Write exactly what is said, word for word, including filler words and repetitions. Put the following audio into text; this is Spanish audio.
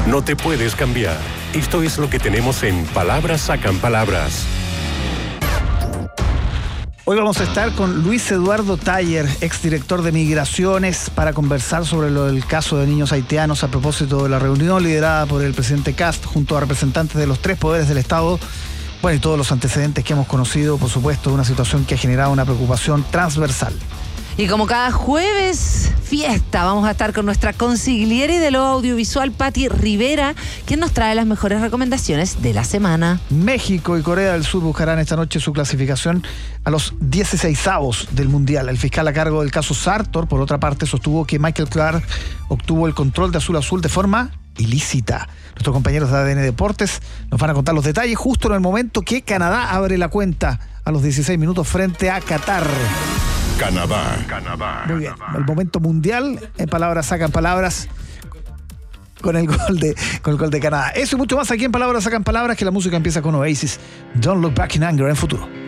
No te puedes cambiar. Esto es lo que tenemos en Palabras Sacan Palabras. Hoy vamos a estar con Luis Eduardo Taller, exdirector de Migraciones, para conversar sobre lo del caso de niños haitianos a propósito de la reunión liderada por el presidente Kast junto a representantes de los tres poderes del Estado. Bueno, y todos los antecedentes que hemos conocido, por supuesto, una situación que ha generado una preocupación transversal. Y como cada jueves, fiesta, vamos a estar con nuestra consigliere de lo audiovisual, Patti Rivera, quien nos trae las mejores recomendaciones de la semana. México y Corea del Sur buscarán esta noche su clasificación a los dieciseisavos del Mundial. El fiscal a cargo del caso Sartor, por otra parte, sostuvo que Michael Clark obtuvo el control de Azul Azul de forma ilícita. Nuestros compañeros de A D N Deportes nos van a contar los detalles justo en el momento que Canadá abre la cuenta a los dieciséis minutos frente a Qatar. Canadá. Canadá. Muy bien, el momento mundial, en Palabras Sacan Palabras, con el gol de, con el gol de Canadá. Eso y mucho más aquí en Palabras Sacan Palabras, que la música empieza con Oasis. Don't Look Back in Anger en Futuro.